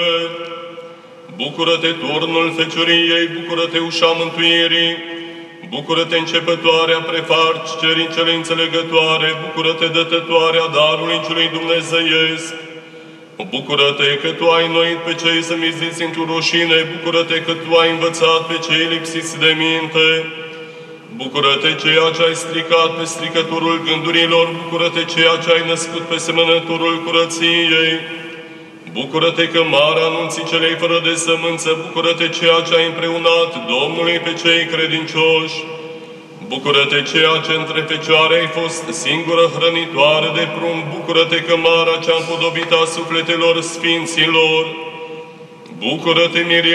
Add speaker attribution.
Speaker 1: Bucură-te, turnul fecioriei, bucură-te, ușa mântuirii, bucură-te, începătoarea prefacerii cele înțelegătoare, bucură-te, dătătoarea darului celui dumnezeiesc. Bucură-te că Tu ai înnoit pe cei zămiziți într-o rușine, bucură-te că Tu ai învățat pe cei lipsiți de minte. Bucură-te, ceea ce ai stricat pe stricătorul gândurilor, bucură-te, ceea ce ai născut pe semănătorul curăției. Bucură-te că mare anunții celei fără de sămânță, bucură-te, ceea ce ai împreunat Domnului pe cei credincioși. Bucură-te, ceea ce între fecioare ai fost singură hrănitoare de prunc, bucură-te că marea cea împodobit a sufletelor sfinților. Bucură-te,